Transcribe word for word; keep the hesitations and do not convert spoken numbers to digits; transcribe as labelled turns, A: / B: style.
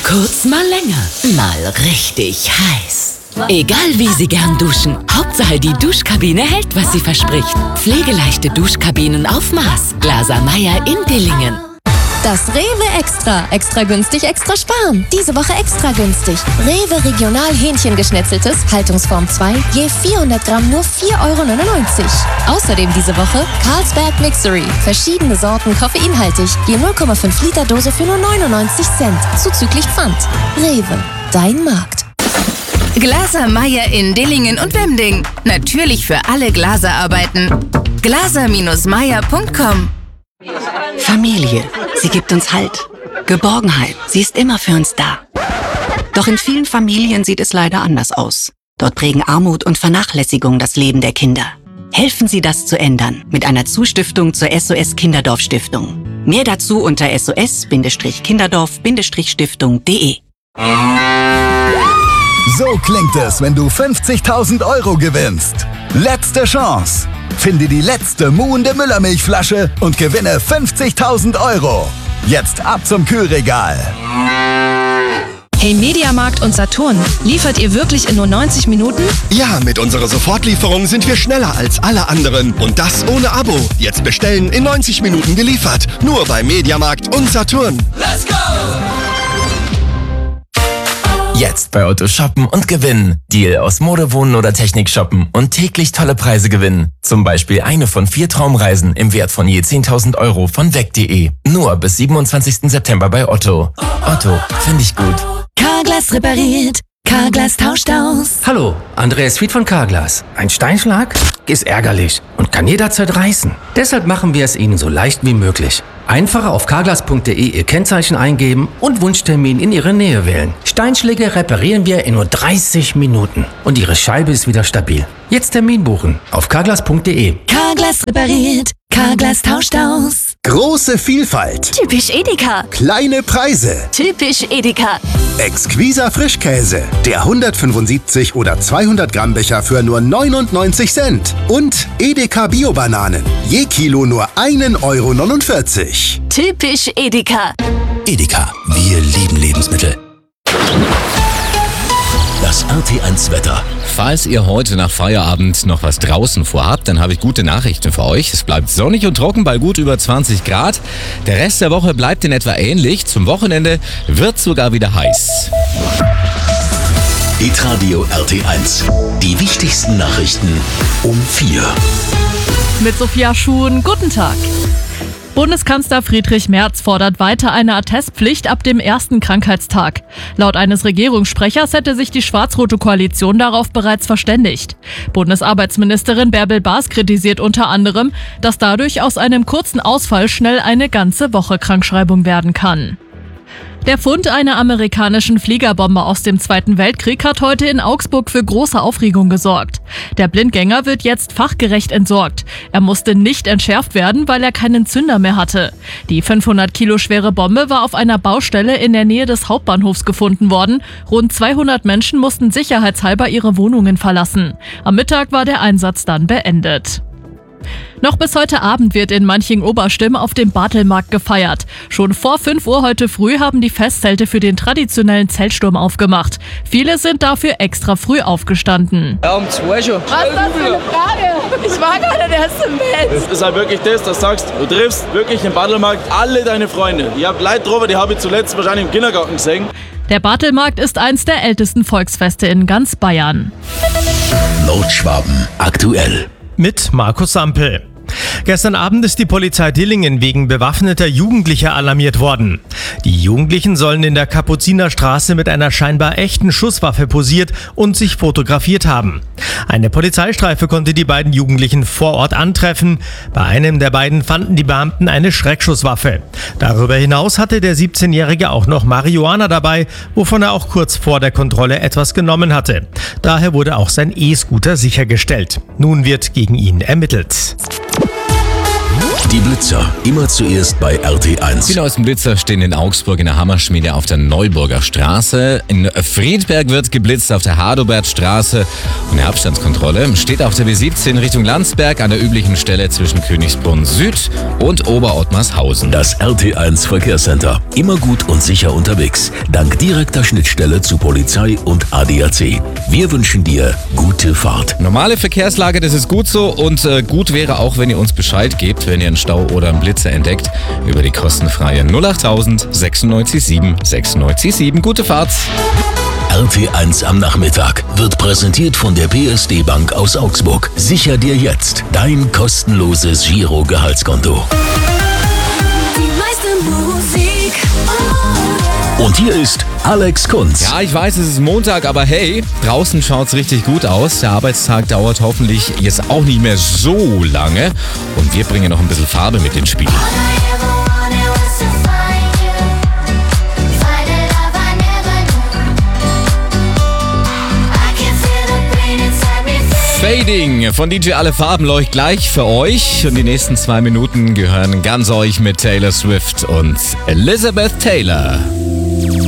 A: Kurz mal länger, mal richtig heiß. Egal wie Sie gern duschen, Hauptsache die Duschkabine hält, was sie verspricht. Pflegeleichte Duschkabinen auf Maß. Glaser Meyer in Dillingen.
B: Das Rewe Extra. Extra günstig, extra sparen. Diese Woche extra günstig. Rewe Regional Hähnchengeschnetzeltes, Haltungsform zwei, je vierhundert Gramm nur vier Euro neunundneunzig. Außerdem diese Woche Carlsberg Mixery. Verschiedene Sorten koffeinhaltig, je null Komma fünf Liter Dose für nur neunundneunzig Cent. Zuzüglich Pfand. Rewe, dein Markt.
C: Glaser Meyer in Dillingen und Wemding. Natürlich für alle Glaserarbeiten. glaser Meyer punkt com.
D: Familie, sie gibt uns Halt. Geborgenheit, sie ist immer für uns da. Doch in vielen Familien sieht es leider anders aus. Dort prägen Armut und Vernachlässigung das Leben der Kinder. Helfen Sie, das zu ändern mit einer Zustiftung zur S O S Kinderdorf Stiftung. Mehr dazu unter S O S Kinderdorf Stiftung punkt de.
E: So klingt es, wenn du fünfzigtausend Euro gewinnst. Letzte Chance. Finde die letzte muhende Müllermilchflasche und gewinne fünfzigtausend Euro. Jetzt ab zum Kühlregal.
F: Hey Mediamarkt und Saturn, liefert ihr wirklich in nur neunzig Minuten?
G: Ja, mit unserer Sofortlieferung sind wir schneller als alle anderen. Und das ohne Abo. Jetzt bestellen, in neunzig Minuten geliefert. Nur bei Mediamarkt und Saturn.
H: Let's go!
I: Jetzt bei Otto shoppen und gewinnen. Deal aus Mode, Wohnen oder Technik shoppen und täglich tolle Preise gewinnen. Zum Beispiel eine von vier Traumreisen im Wert von je zehntausend Euro von weg punkt de. Nur bis siebenundzwanzigsten September bei Otto. Otto, finde ich gut.
A: Carglass repariert. Carglass tauscht aus.
J: Hallo, Andreas Fied von Carglass. Ein Steinschlag ist ärgerlich und kann jederzeit reißen. Deshalb machen wir es Ihnen so leicht wie möglich. Einfach auf carglass punkt de Ihr Kennzeichen eingeben und Wunschtermin in Ihre Nähe wählen. Steinschläge reparieren wir in nur dreißig Minuten und Ihre Scheibe ist wieder stabil. Jetzt Termin buchen auf carglass punkt de.
A: Carglass repariert. Carglass tauscht aus.
G: Große Vielfalt.
A: Typisch Edeka.
G: Kleine Preise.
A: Typisch Edeka.
G: Exquiser Frischkäse. Der hundertfünfundsiebzig oder zweihundert Gramm Becher für nur neunundneunzig Cent. Und Edeka Bio-Bananen. Je Kilo nur ein Euro neunundvierzig.
A: Typisch Edeka.
H: Edeka, wir lieben Lebensmittel. Das R T eins Wetter.
K: Falls ihr heute nach Feierabend noch was draußen vorhabt, dann habe ich gute Nachrichten für euch. Es bleibt sonnig und trocken bei gut über zwanzig Grad. Der Rest der Woche bleibt in etwa ähnlich. Zum Wochenende wird sogar wieder heiß.
H: Hitradio R T eins. Die wichtigsten Nachrichten um vier.
L: Mit Sophia Schuhn, guten Tag. Bundeskanzler Friedrich Merz fordert weiter eine Attestpflicht ab dem ersten Krankheitstag. Laut eines Regierungssprechers hätte sich die schwarz-rote Koalition darauf bereits verständigt. Bundesarbeitsministerin Bärbel Baas kritisiert unter anderem, dass dadurch aus einem kurzen Ausfall schnell eine ganze Woche Krankschreibung werden kann. Der Fund einer amerikanischen Fliegerbombe aus dem Zweiten Weltkrieg hat heute in Augsburg für große Aufregung gesorgt. Der Blindgänger wird jetzt fachgerecht entsorgt. Er musste nicht entschärft werden, weil er keinen Zünder mehr hatte. Die fünfhundert Kilo schwere Bombe war auf einer Baustelle in der Nähe des Hauptbahnhofs gefunden worden. Rund zweihundert Menschen mussten sicherheitshalber ihre Wohnungen verlassen. Am Mittag war der Einsatz dann beendet. Noch bis heute Abend wird in Manching-Oberstimm auf dem Bartelmarkt gefeiert. Schon vor fünf Uhr heute früh haben die Festzelte für den traditionellen Zeltsturm aufgemacht. Viele sind dafür extra früh aufgestanden.
M: Ja, um zwei schon.
N: Was ist das für eine Frage? Ich war gerade der erste im Bett.
M: Das ist halt wirklich das, dass du sagst, du triffst wirklich im Bartelmarkt alle deine Freunde. Ich habe Leute drüber, die habe ich zuletzt wahrscheinlich im Kindergarten gesehen.
L: Der Bartelmarkt ist eins der ältesten Volksfeste in ganz Bayern.
H: Nordschwaben aktuell.
O: Mit Markus Sampel. Gestern Abend ist die Polizei Dillingen wegen bewaffneter Jugendlicher alarmiert worden. Die Jugendlichen sollen in der Kapuzinerstraße mit einer scheinbar echten Schusswaffe posiert und sich fotografiert haben. Eine Polizeistreife konnte die beiden Jugendlichen vor Ort antreffen. Bei einem der beiden fanden die Beamten eine Schreckschusswaffe. Darüber hinaus hatte der siebzehnjährige auch noch Marihuana dabei, wovon er auch kurz vor der Kontrolle etwas genommen hatte. Daher wurde auch sein E-Scooter sichergestellt. Nun wird gegen ihn ermittelt.
H: Die Blitzer, immer zuerst bei R T eins.
K: Die neuesten Blitzer stehen in Augsburg in der Hammerschmiede auf der Neuburger Straße. In Friedberg wird geblitzt auf der Hadobertstraße. Und eine Abstandskontrolle steht auf der B siebzehn Richtung Landsberg an der üblichen Stelle zwischen Königsbrunn Süd und Oberottmarshausen.
H: Das R T eins Verkehrscenter. Immer gut und sicher unterwegs. Dank direkter Schnittstelle zu Polizei und A D A C. Wir wünschen dir gute Fahrt.
K: Normale Verkehrslage, das ist gut so. Und äh, gut wäre auch, wenn ihr uns Bescheid gebt, wenn ihr einen Stau oder einen Blitzer entdeckt, über die kostenfreie null achttausend sechsundneunzig sieben sechsundneunzig sieben. Gute Fahrt!
H: R T eins am Nachmittag wird präsentiert von der P S D Bank aus Augsburg. Sicher dir jetzt dein kostenloses Giro-Gehaltskonto.
P: Die meiste Musik.
H: Und hier ist Alex Kunz.
K: Ja, ich weiß, es ist Montag, aber hey, draußen schaut's richtig gut aus. Der Arbeitstag dauert hoffentlich jetzt auch nicht mehr so lange. Und wir bringen noch ein bisschen Farbe mit ins Spiel. Fading von D J Alle Farben läuft gleich für euch. Und die nächsten zwei Minuten gehören ganz euch mit Taylor Swift und Elizabeth Taylor.